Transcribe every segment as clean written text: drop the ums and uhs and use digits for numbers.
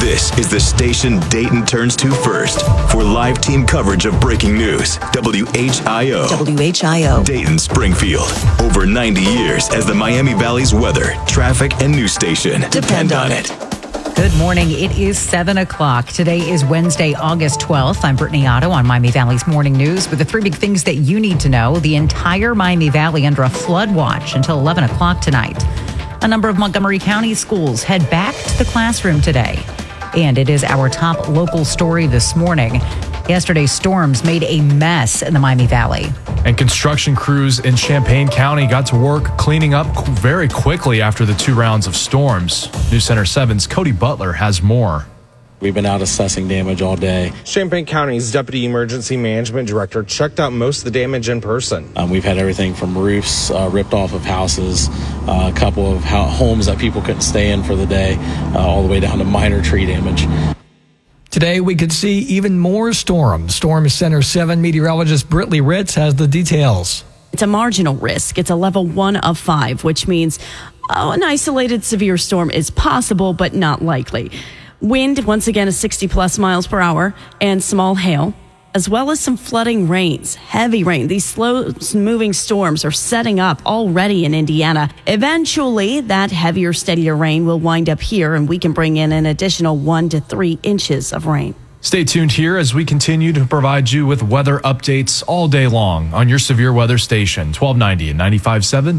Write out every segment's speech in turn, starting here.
This is the station Dayton turns to first for live team coverage of breaking news. WHIO. WHIO. Dayton, Springfield. Over 90 years as the Miami Valley's weather, traffic, and news station. Depend on it. Good morning. It is 7 o'clock. Today is Wednesday, August 12th. I'm Brittany Otto on Miami Valley's Morning News with the three big things that you need to know. The entire Miami Valley under a flood watch until 11 o'clock tonight. A number of Montgomery County schools head back to the classroom today. And it is our top local story this morning. Yesterday's storms made a mess in the Miami Valley. And construction crews in Champaign County got to work cleaning up very quickly after the 2 rounds of storms. News Center 7's Cody Butler has more. We've been out assessing damage all day. Champaign County's Deputy Emergency Management Director checked out most of the damage in person. We've had everything from roofs ripped off of houses, a couple of homes that people couldn't stay in for the day, all the way down to minor tree damage. Today, we could see even more storms. Storm Center 7 meteorologist Britley Ritz has the details. It's a marginal risk. It's a level 1 of 5, which means an isolated severe storm is possible, but not likely. Wind, once again, is 60-plus miles per hour, and small hail, as well as some flooding rains, heavy rain. These slow-moving storms are setting up already in Indiana. Eventually, that heavier, steadier rain will wind up here, and we can bring in an additional 1 to 3 inches of rain. Stay tuned here as we continue to provide you with weather updates all day long on your severe weather station, 1290 and 95.7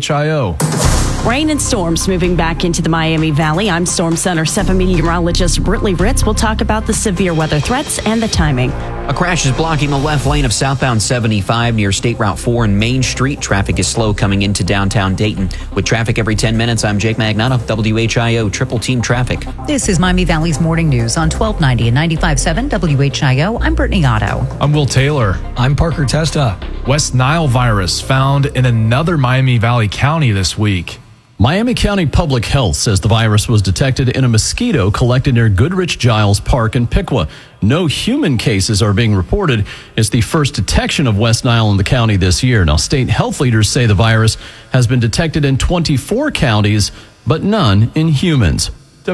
WHIO. Rain and storms moving back into the Miami Valley. I'm Storm Center 7 meteorologist Britley Ritz. We'll talk about the severe weather threats and the timing. A crash is blocking the left lane of southbound 75 near State Route 4 and Main Street. Traffic is slow coming into downtown Dayton. With traffic every 10 minutes, I'm Jake Magnato, WHIO Triple Team Traffic. This is Miami Valley's Morning News on 1290 and 95.7 WHIO. I'm Brittany Otto. I'm Will Taylor. I'm Parker Testa. West Nile virus found in another Miami Valley county this week. Miami County Public Health says the virus was detected in a mosquito collected near Goodrich Giles Park in Piqua. No human cases are being reported. It's the first detection of West Nile in the county this year. Now, state health leaders say the virus has been detected in 24 counties, but none in humans.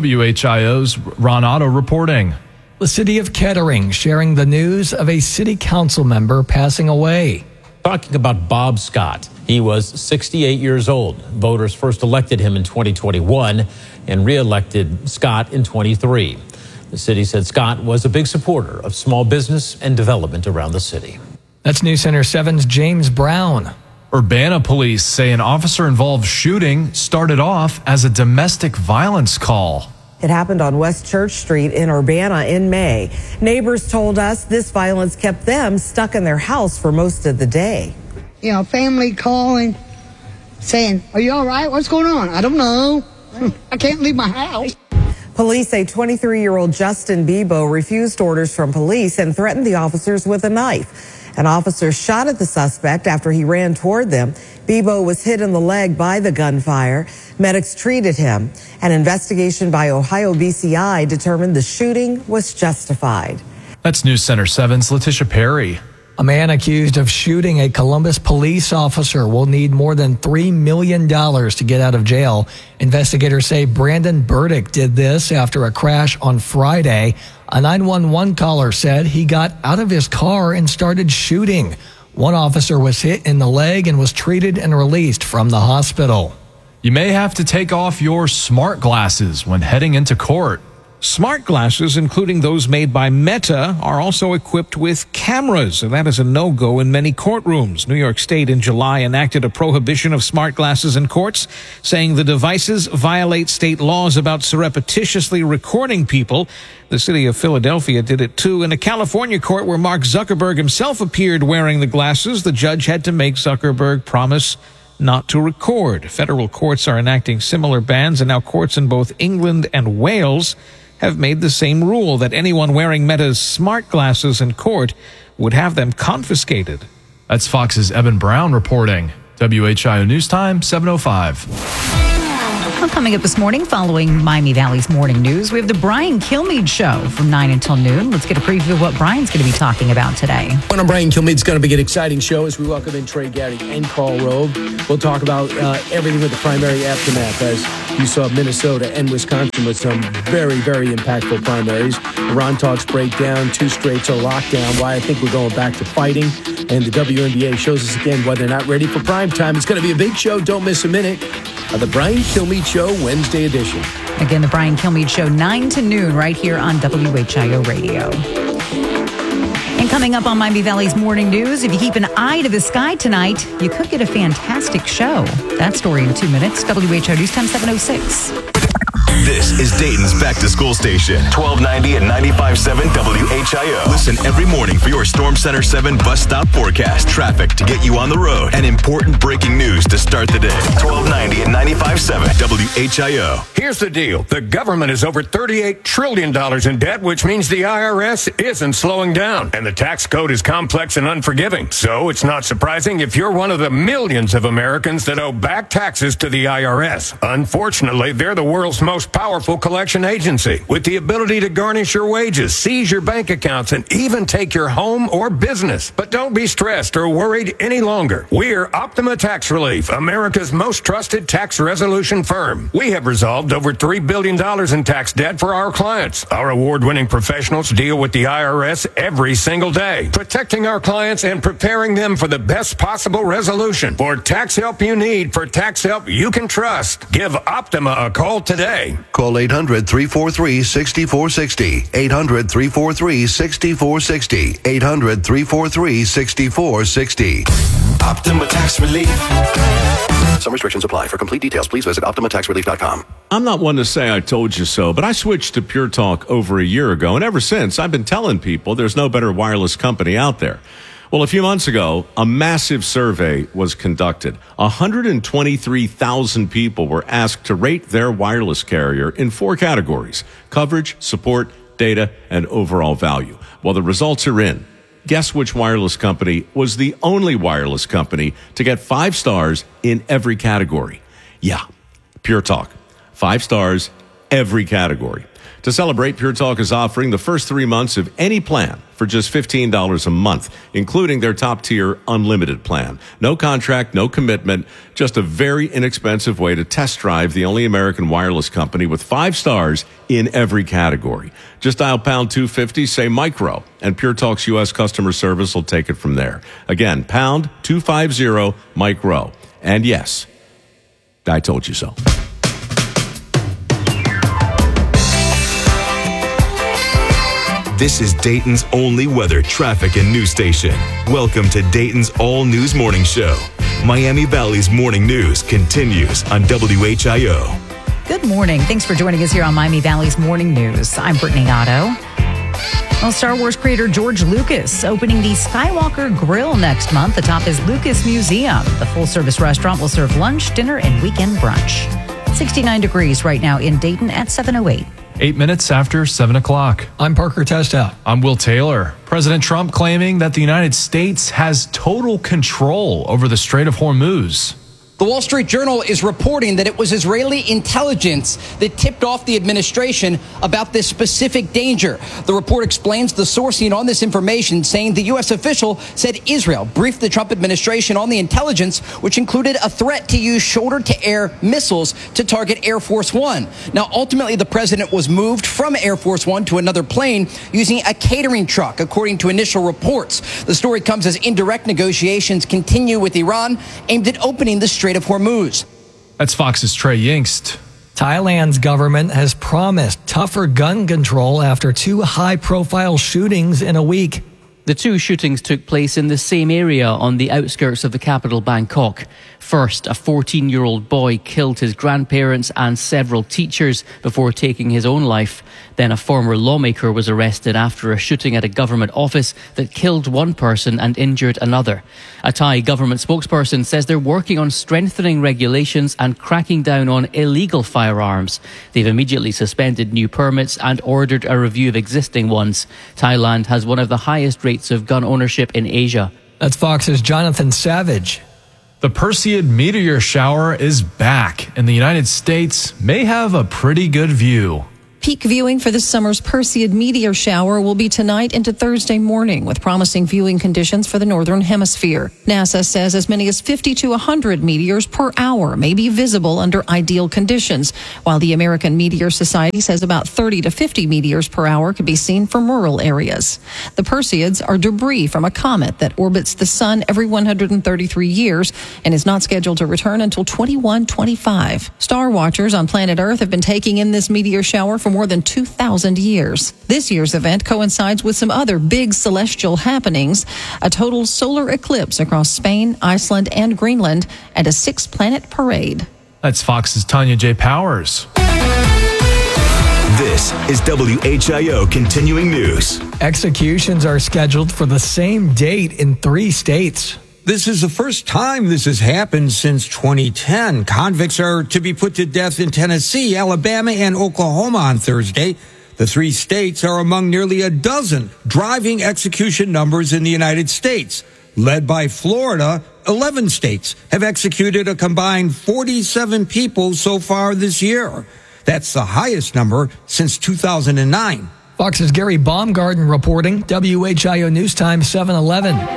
WHIO's Ron Otto reporting. The city of Kettering sharing the news of a city council member passing away. Talking about Bob Scott. He was 68 years old. Voters first elected him in 2021 and re-elected Scott in 23. The city said Scott was a big supporter of small business and development around the city. That's News Center 7's James Brown. Urbana police say an officer-involved shooting started off as a domestic violence call. It happened on West Church Street in Urbana in May. Neighbors told us this violence kept them stuck in their house for most of the day. You know, family calling, saying, "Are you all right? What's going on?" "I don't know. I can't leave my house." Police say 23-year-old Justin Bebo refused orders from police and threatened the officers with a knife. An officer shot at the suspect after he ran toward them. Bebo was hit in the leg by the gunfire. Medics treated him. An investigation by Ohio BCI determined the shooting was justified. That's News Center 7's Letitia Perry. A man accused of shooting a Columbus police officer will need more than $3 million to get out of jail. Investigators say Brandon Burdick did this after a crash on Friday. A 911 caller said he got out of his car and started shooting. One officer was hit in the leg and was treated and released from the hospital. You may have to take off your smart glasses when heading into court. Smart glasses, including those made by Meta, are also equipped with cameras, and that is a no-go in many courtrooms. New York State in July enacted a prohibition of smart glasses in courts, saying the devices violate state laws about surreptitiously recording people. The city of Philadelphia did it too. In a California court where Mark Zuckerberg himself appeared wearing the glasses, the judge had to make Zuckerberg promise not to record. Federal courts are enacting similar bans, and now courts in both England and Wales have made the same rule that anyone wearing Meta's smart glasses in court would have them confiscated. That's Fox's Evan Brown reporting. WHIO News Time, 7:05. Well, coming up this morning, following Miami Valley's morning news, we have the Brian Kilmeade Show from 9 until noon. Let's get a preview of what Brian's going to be talking about today. On Brian Kilmeade's going to be an exciting show as we welcome in Trey Gaddy and Carl Rove. We'll talk about everything with the primary aftermath as You saw Minnesota and Wisconsin with some very, very impactful primaries. Iran talks break down, 2 straight to lockdown. Why I think we're going back to fighting. And the WNBA shows us again why they're not ready for prime time. It's going to be a big show. Don't miss a minute. The Brian Kilmeade Show, Wednesday edition. Again, the Brian Kilmeade Show, 9 to noon, right here on WHIO Radio. And coming up on Miami Valley's Morning News, if you keep an eye to the sky tonight, you could get a fantastic show. That story in 2 minutes. WHIO News Time 7:06. This is Dayton's back-to-school station, 1290 and 95.7 WHIO. Listen every morning for your Storm Center 7 bus stop forecast, traffic to get you on the road, and important breaking news to start the day. 1290 and 95.7 WHIO. Here's the deal. The government is over $38 trillion in debt, which means the IRS isn't slowing down. And the tax code is complex and unforgiving. So it's not surprising if you're one of the millions of Americans that owe back taxes to the IRS. Unfortunately, they're the world's most powerful collection agency with the ability to garnish your wages, seize your bank accounts, and even take your home or business. But don't be stressed or worried any longer. We're Optima Tax Relief, America's most trusted tax resolution firm. We have resolved over $3 billion in tax debt for our clients. Our award-winning professionals deal with the IRS every single day, protecting our clients and preparing them for the best possible resolution. For tax help you need, for tax help you can trust, give Optima a call today. Call 800-343-6460. 800-343-6460. 800-343-6460. Optima Tax Relief. Some restrictions apply. For complete details, please visit OptimaTaxRelief.com. I'm not one to say I told you so, but I switched to Pure Talk over a year ago, and ever since, I've been telling people there's no better wireless company out there. Well, a few months ago, a massive survey was conducted. 123,000 people were asked to rate their wireless carrier in 4 categories: coverage, support, data, and overall value. Well, the results are in. Guess which wireless company was the only wireless company to get 5 stars in every category? Yeah, Pure Talk. 5 stars, every category. To celebrate, Pure Talk is offering the first 3 months of any plan for just $15 a month, including their top-tier unlimited plan. No contract, no commitment, just a very inexpensive way to test drive the only American wireless company with 5 stars in every category. Just dial pound 250, say micro, and Pure Talk's U.S. customer service will take it from there. Again, pound 250 micro. And yes, I told you so. This is Dayton's only weather, traffic, and news station. Welcome to Dayton's All News Morning Show. Miami Valley's morning news continues on WHIO. Good morning. Thanks for joining us here on Miami Valley's Morning News. I'm Brittany Otto. Well, Star Wars creator George Lucas opening the Skywalker Grill next month atop his Lucas Museum. The full-service restaurant will serve lunch, dinner, and weekend brunch. 69 degrees right now in Dayton at 7:08. 8 minutes after 7 o'clock. I'm Parker Testout. I'm Will Taylor. President Trump claiming that the United States has total control over the Strait of Hormuz. The Wall Street Journal is reporting that it was Israeli intelligence that tipped off the administration about this specific danger. The report explains the sourcing on this information, saying the U.S. official said Israel briefed the Trump administration on the intelligence, which included a threat to use shoulder-to-air missiles to target Air Force One. Now, ultimately, the president was moved from Air Force One to another plane using a catering truck, according to initial reports. The story comes as indirect negotiations continue with Iran aimed at opening the Strait of Hormuz. That's Fox's Trey Yingst. Thailand's government has promised tougher gun control after 2 high-profile shootings in a week. The 2 shootings took place in the same area on the outskirts of the capital, Bangkok. First, a 14-year-old boy killed his grandparents and several teachers before taking his own life. Then a former lawmaker was arrested after a shooting at a government office that killed one person and injured another. A Thai government spokesperson says they're working on strengthening regulations and cracking down on illegal firearms. They've immediately suspended new permits and ordered a review of existing ones. Thailand has one of the highest rates of gun ownership in Asia. That's Fox's Jonathan Savage. The Perseid meteor shower is back, and the United States may have a pretty good view. Peak viewing for this summer's Perseid meteor shower will be tonight into Thursday morning, with promising viewing conditions for the northern hemisphere. NASA says as many as 50 to 100 meteors per hour may be visible under ideal conditions, while the American Meteor Society says about 30 to 50 meteors per hour could be seen from rural areas. The Perseids are debris from a comet that orbits the sun every 133 years and is not scheduled to return until 2125. Star watchers on planet Earth have been taking in this meteor shower for more than 2,000 years. This year's event coincides with some other big celestial happenings, a total solar eclipse across Spain, Iceland, and Greenland, and a 6-planet parade. That's Fox's Tanya J. Powers. This is WHIO Continuing News. Executions are scheduled for the same date in 3 states. This is the first time this has happened since 2010. Convicts are to be put to death in Tennessee, Alabama, and Oklahoma on Thursday. The 3 states are among nearly a dozen driving execution numbers in the United States. Led by Florida, 11 states have executed a combined 47 people so far this year. That's the highest number since 2009. Fox's Gary Baumgarten reporting, WHIO News Time 7:11.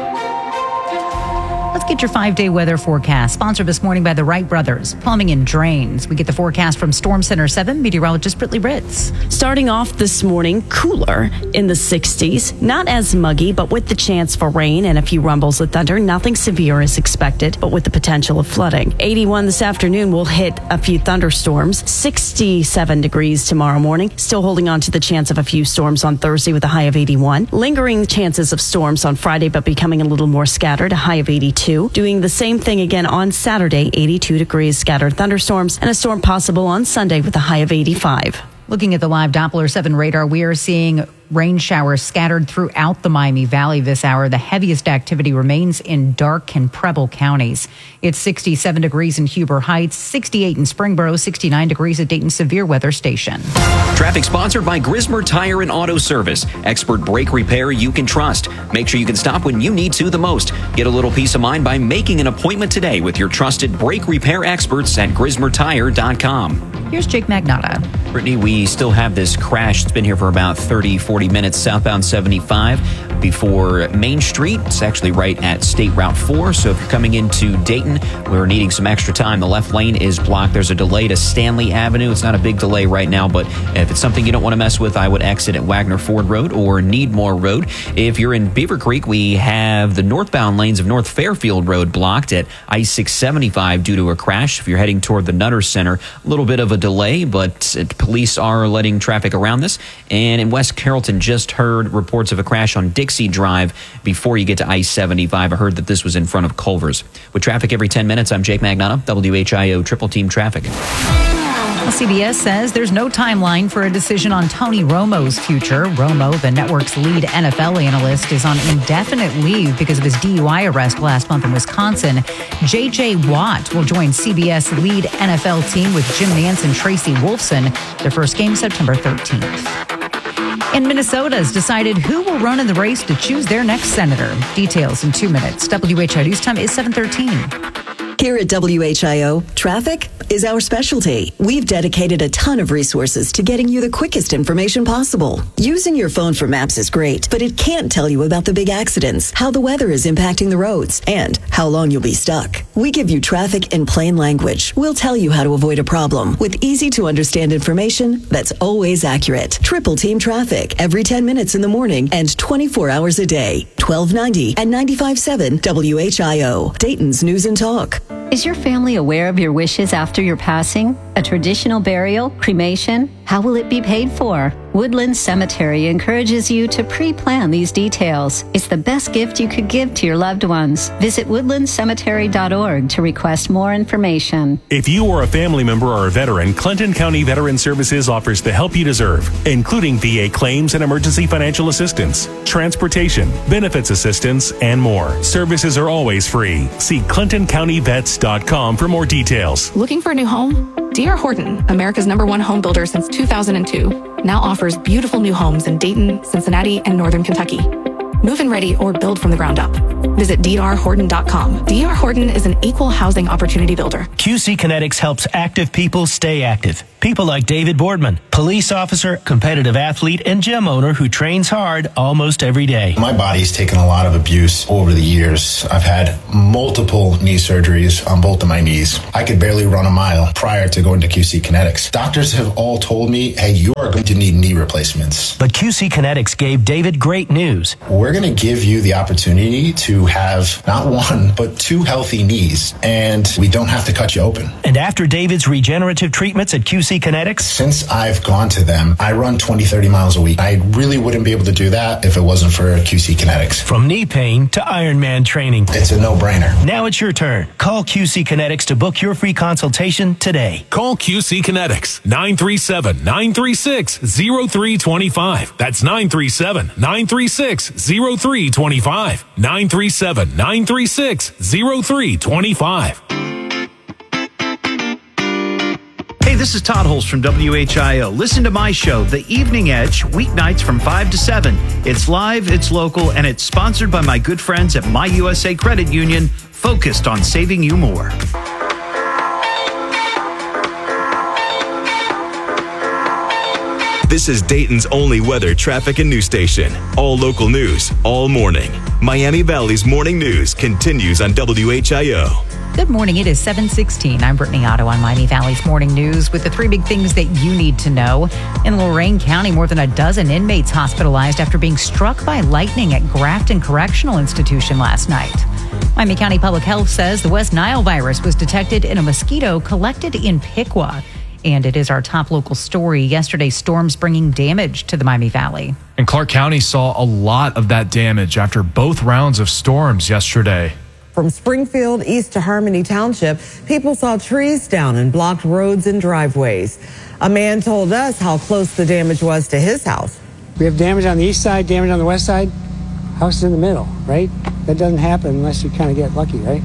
Let's get your 5-day weather forecast, sponsored this morning by the Wright Brothers, Plumbing and Drains. We get the forecast from Storm Center 7 meteorologist Brittany Ritz. Starting off this morning, cooler in the 60s. Not as muggy, but with the chance for rain and a few rumbles of thunder. Nothing severe is expected, but with the potential of flooding. 81 this afternoon will hit a few thunderstorms. 67 degrees tomorrow morning. Still holding on to the chance of a few storms on Thursday with a high of 81. Lingering chances of storms on Friday, but becoming a little more scattered, a high of 82. Doing the same thing again on Saturday, 82 degrees, scattered thunderstorms, and a storm possible on Sunday with a high of 85. Looking at the live Doppler 7 radar, we are seeing rain showers scattered throughout the Miami Valley this hour. The heaviest activity remains in Darke and Preble counties. It's 67 degrees in Huber Heights, 68 in Springboro, 69 degrees at Dayton Severe Weather Station. Traffic sponsored by Grismer Tire and Auto Service. Expert brake repair you can trust. Make sure you can stop when you need to the most. Get a little peace of mind by making an appointment today with your trusted brake repair experts at GrismerTire.com. Here's Jake Magnotta. Brittany, we still have this crash. It's been here for about 40 minutes, southbound 75 before Main Street. It's actually right at State Route 4. So if you're coming into Dayton, we're needing some extra time. The left lane is blocked. There's a delay to Stanley Avenue. It's not a big delay right now, but if it's something you don't want to mess with, I would exit at Wagner Ford Road or Needmore Road. If you're in Beaver Creek, we have the northbound lanes of North Fairfield Road blocked at I-675 due to a crash. If you're heading toward the Nutter Center, a little bit of a delay, but police are letting traffic around this. And in West Carrollton, just heard reports of a crash on Dixie Drive before you get to I-75. I heard that this was in front of Culver's. With traffic every 10 minutes, I'm Jake Magnotta, WHIO Triple Team Traffic. CBS says there's no timeline for a decision on Tony Romo's future. Romo, the network's lead NFL analyst, is on indefinite leave because of his DUI arrest last month in Wisconsin. J.J. Watt will join CBS lead NFL team with Jim Nantz and Tracy Wolfson. Their first game September 13th. And Minnesota's decided who will run in the race to choose their next senator. Details in 2 minutes. WHIO News Time is 7:13. Here at WHIO, traffic is our specialty. We've dedicated a ton of resources to getting you the quickest information possible. Using your phone for maps is great, but it can't tell you about the big accidents, how the weather is impacting the roads, and how long you'll be stuck. We give you traffic in plain language. We'll tell you how to avoid a problem with easy-to-understand information that's always accurate. Triple Team Traffic every 10 minutes in the morning and 24 hours a day. 1290 and 95.7 WHIO, Dayton's News and Talk. Is your family aware of your wishes after your passing? A traditional burial, cremation? How will it be paid for? Woodland Cemetery encourages you to pre-plan these details. It's the best gift you could give to your loved ones. Visit woodlandcemetery.org to request more information. If you or a family member are a veteran, Clinton County Veteran Services offers the help you deserve, including VA claims and emergency financial assistance, transportation, benefits assistance, and more. Services are always free. See ClintonCountyVets.com for more details. Looking for a new home? D.R. Horton, America's #1 home builder since 2002, now offers beautiful new homes in Dayton, Cincinnati, and Northern Kentucky. move-in ready, or build from the ground up. Visit drhorton.com. D.R. Horton is an equal housing opportunity builder. QC Kinetics helps active people stay active. People like David Boardman, police officer, competitive athlete, and gym owner who trains hard almost every day. My body's taken a lot of abuse over the years. I've had multiple knee surgeries on both of my knees. I could barely run a mile prior to going to QC Kinetics. Doctors have all told me, hey, you are going to need knee replacements. But QC Kinetics gave David great news. We're going to give you the opportunity to have not one, but 2 healthy knees, and we don't have to cut you open. And after David's regenerative treatments at QC Kinetics? Since I've gone to them, I run 20, 30 miles a week. I really wouldn't be able to do that if it wasn't for QC Kinetics. From knee pain to Ironman training. It's a no-brainer. Now it's your turn. Call QC Kinetics to book your free consultation today. Call QC Kinetics, 937-936-0325. That's 937-936-0325. 937-936-0325. Hey, this is Todd Holst from WHIO. Listen to my show, The Evening Edge, weeknights from 5 to 7. It's live, it's local, and it's sponsored by my good friends at My USA Credit Union, focused on saving you more. This is Dayton's only weather, traffic, and news station. All local news, all morning. Miami Valley's morning news continues on WHIO. Good morning. It is 7:16. I'm Brittany Otto on Miami Valley's morning news with the 3 big things that you need to know. In Lorain County, more than a dozen inmates hospitalized after being struck by lightning at Grafton Correctional Institution last night. Miami County Public Health says the West Nile virus was detected in a mosquito collected in Piqua. And it is our top local story. Yesterday's storms bringing damage to the Miami Valley. And Clark County saw a lot of that damage after both rounds of storms yesterday. From Springfield east to Harmony Township, people saw trees down and blocked roads and driveways. A man told us how close the damage was to his house. We have damage on the east side, damage on the west side. House is in the middle, right? That doesn't happen unless you kind of get lucky, right?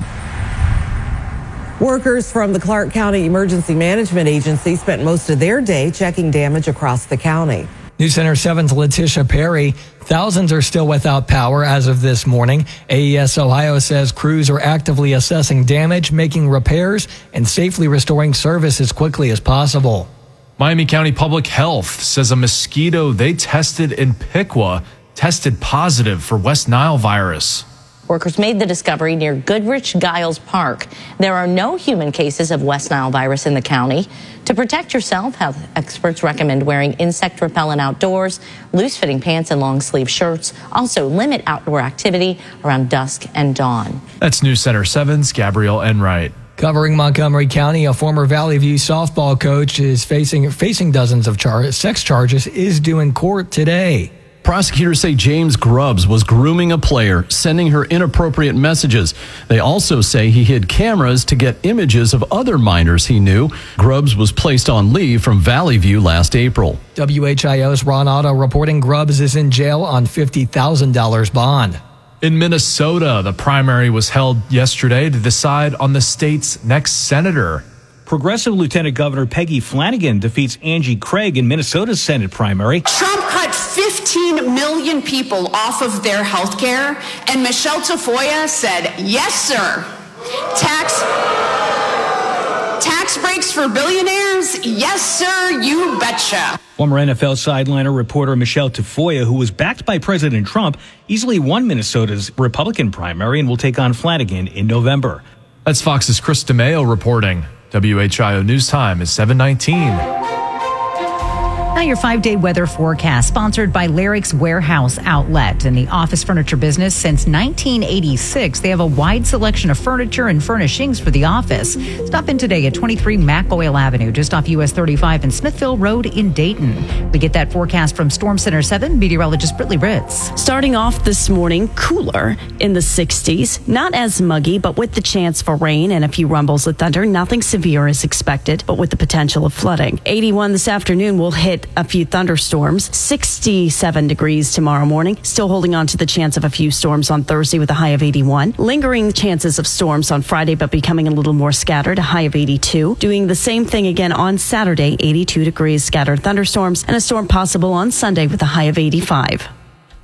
Workers from the Clark County Emergency Management Agency spent most of their day checking damage across the county. News Center 7's Letitia Perry. Thousands are still without power as of this morning. AES Ohio says crews are actively assessing damage, making repairs, and safely restoring service as quickly as possible. Miami County Public Health says a mosquito they tested in Piqua tested positive for West Nile virus. Workers made the discovery near Goodrich Giles Park. There are no human cases of West Nile virus in the county. To protect yourself, health experts recommend wearing insect repellent outdoors, loose-fitting pants and long-sleeve shirts. Also, limit outdoor activity around dusk and dawn. That's News Center 7's Gabrielle Enright. Covering Montgomery County, a former Valley View softball coach is facing dozens of sex charges, is due in court today. Prosecutors say James Grubbs was grooming a player, sending her inappropriate messages. They also say he hid cameras to get images of other minors he knew. Grubbs was placed on leave from Valley View last April. WHIO's Ron Otto reporting Grubbs is in jail on $50,000 bond. In Minnesota, the primary was held yesterday to decide on the state's next senator. Progressive Lieutenant Governor Peggy Flanagan defeats Angie Craig in Minnesota's Senate primary. Trump cut 15 million people off of their health care, and Michelle Tafoya said, yes, sir. Tax breaks for billionaires? Yes, sir, you betcha. Former NFL sideliner reporter Michelle Tafoya, who was backed by President Trump, easily won Minnesota's Republican primary and will take on Flanagan in November. That's Fox's Chris DeMeo reporting. WHIO News Time is 7:19. Now your 5-day weather forecast, sponsored by Larrick's Warehouse Outlet. In the office furniture business since 1986, they have a wide selection of furniture and furnishings for the office. Stop in today at 23 Mac Oil Avenue, just off US 35 and Smithville Road in Dayton. We get that forecast from Storm Center 7 meteorologist Brittany Ritz. Starting off this morning, cooler in the 60s. Not as muggy, but with the chance for rain and a few rumbles of thunder. Nothing severe is expected, but with the potential of flooding. 81 this afternoon will hit a few thunderstorms. 67 degrees tomorrow morning. Still holding on to the chance of a few storms on Thursday with a high of 81. Lingering chances of storms on Friday, but becoming a little more scattered, a high of 82. Doing the same thing again on Saturday, 82 degrees, scattered thunderstorms, and a storm possible on Sunday with a high of 85.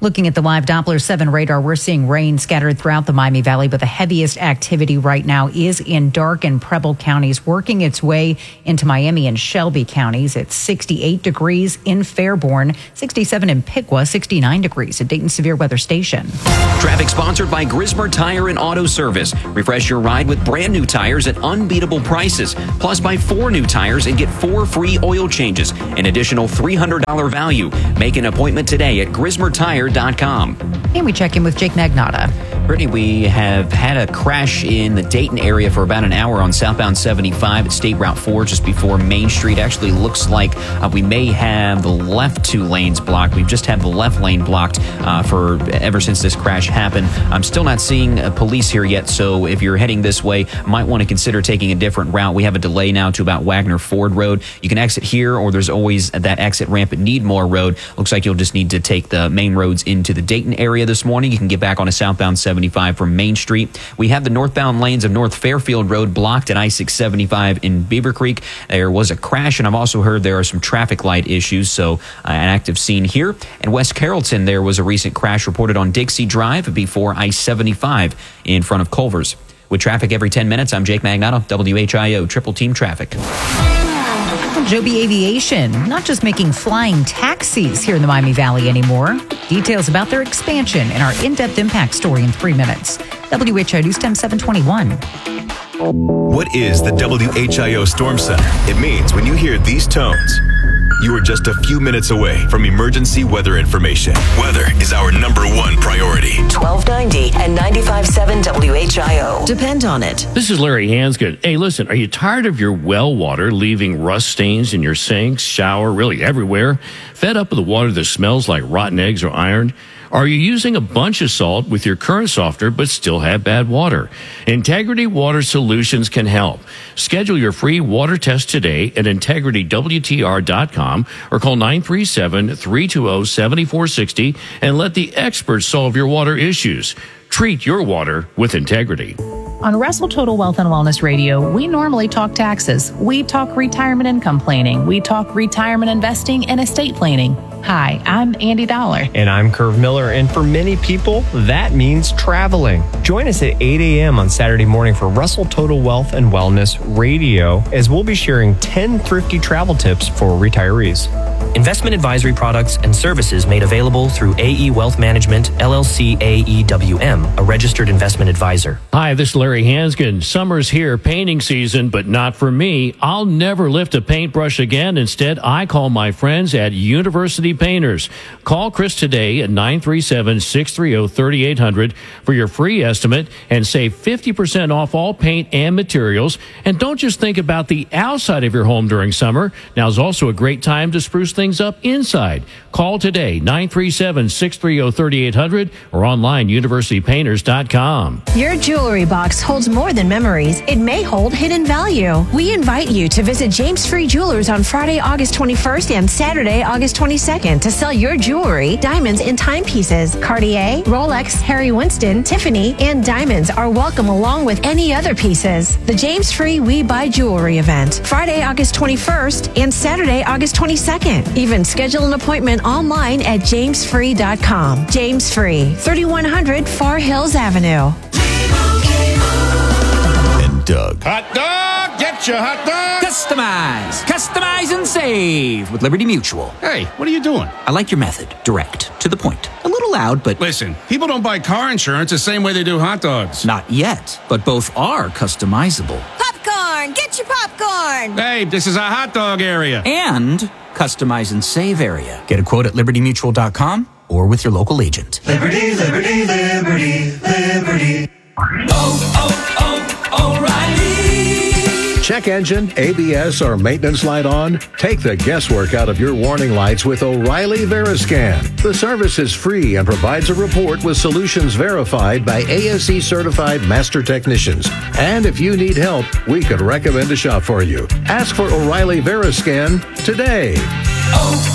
Looking at the live Doppler 7 radar, we're seeing rain scattered throughout the Miami Valley, but the heaviest activity right now is in Darke and Preble counties, working its way into Miami and Shelby counties. It's 68 degrees in Fairborn, 67 in Piqua, 69 degrees at Dayton Severe Weather Station. Traffic sponsored by Grismer Tire and Auto Service. Refresh your ride with brand new tires at unbeatable prices. Plus, buy 4 new tires and get 4 free oil changes, an additional $300 value. Make an appointment today at GrismerTire.com. And we check in with Jake Magnotta. Brittany, we have had a crash in the Dayton area for about an hour on southbound 75 at State Route 4 just before Main Street. Actually looks like we may have the left 2 lanes blocked. We've just had the left lane blocked for ever since this crash happened. I'm still not seeing police here yet, so if you're heading this way, might want to consider taking a different route. We have a delay now to about Wagner Ford Road. You can exit here, or there's always that exit ramp at Needmore Road. Looks like you'll just need to take the main roads into the Dayton area this morning. You can get back on a southbound 75 from Main Street. We have the northbound lanes of North Fairfield Road blocked at I-675 in Beaver Creek. There was a crash, and I've also heard there are some traffic light issues, so an active scene here. In West Carrollton, there was a recent crash reported on Dixie Drive before I-75 in front of Culver's. With traffic every 10 minutes, I'm Jake Magnotta, WHIO Triple Team Traffic. Joby Aviation, not just making flying taxis here in the Miami Valley anymore. Details about their expansion in our in-depth impact story in 3 minutes. WHIO News Time 721. What is the WHIO Storm Center? It means when you hear these tones, you are just a few minutes away from emergency weather information. Weather is our #1 priority. 1290 and 95.7 WHIO. Depend on it. This is Larry Hansgood. Hey, listen, are you tired of your well water leaving rust stains in your sinks, shower, really everywhere? Fed up with the water that smells like rotten eggs or iron? Are you using a bunch of salt with your current softener but still have bad water? Integrity Water Solutions can help. Schedule your free water test today at integritywtr.com or call 937-320-7460 and let the experts solve your water issues. Treat your water with integrity. On Russell Total Wealth and Wellness Radio, we normally talk taxes. We talk retirement income planning. We talk retirement investing and estate planning. Hi, I'm Andy Dollar. And I'm Curve Miller. And for many people, that means traveling. Join us at 8 a.m. on Saturday morning for Russell Total Wealth and Wellness Radio, as we'll be sharing 10 thrifty travel tips for retirees. Investment advisory products and services made available through AE Wealth Management, LLC AEWM, a registered investment advisor. Hi, this is Larry Hansgood. Summer's here, painting season, but not for me. I'll never lift a paintbrush again. Instead, I call my friends at University Painters. Call Chris today at 937-630-3800 for your free estimate and save 50% off all paint and materials. And don't just think about the outside of your home during summer. Now's also a great time to spruce things up inside. Call today, 937-630-3800 or online, universitypainters.com. Your jewelry box holds more than memories. It may hold hidden value. We invite you to visit James Free Jewelers on Friday, August 21st and Saturday, August 22nd to sell your jewelry, diamonds, and timepieces. Cartier, Rolex, Harry Winston, Tiffany, and diamonds are welcome along with any other pieces. The James Free We Buy Jewelry event, Friday, August 21st and Saturday, August 22nd. Even schedule an appointment online at jamesfree.com. James Free, 3100 Far Hills Avenue. And Doug. Hot dog! Get your hot dog! Customize and save with Liberty Mutual. Hey, what are you doing? I like your method. Direct. To the point. A little loud, but... Listen, people don't buy car insurance the same way they do hot dogs. Not yet, but both are customizable. Popcorn! Get your popcorn! Hey, this is a hot dog area. And customize and save area. Get a quote at libertymutual.com or with your local agent. Liberty, liberty, liberty, liberty. O'Reilly. Check engine, ABS, or maintenance light on? Take the guesswork out of your warning lights with O'Reilly Veriscan. The service is free and provides a report with solutions verified by ASE certified master technicians. And if you need help, we could recommend a shop for you. Ask for O'Reilly Veriscan today.